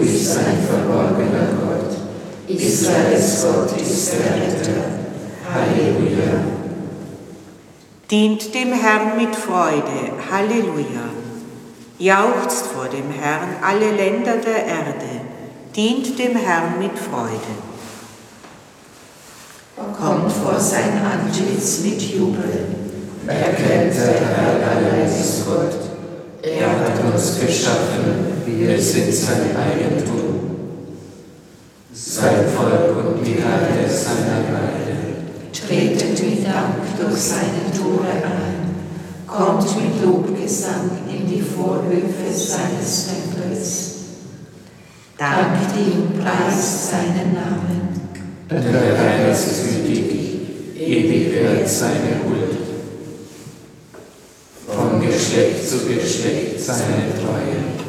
bist ein verborgener Gott. Israels Gott ist der Retter. Halleluja. Dient dem Herrn mit Freude. Halleluja. Jauchzt vor dem Herrn alle Länder der Erde. Dient dem Herrn mit Freude. Kommt vor sein Antlitz mit Jubel. Erkennt der Herr allein ist Gott. Er hat uns geschaffen, wir sind sein Eigentum. Sein Volk und die Herde seiner Weide. Tretet mit Dank durch seine Tore ein. Kommt mit Lobgesang in die Vorhöfe seines Tempels. Dankt ihm, preist seinen Namen. Denn der Herr ist gütig, ewig währt seine Huld. Von Geschlecht zu Geschlecht seine Treue.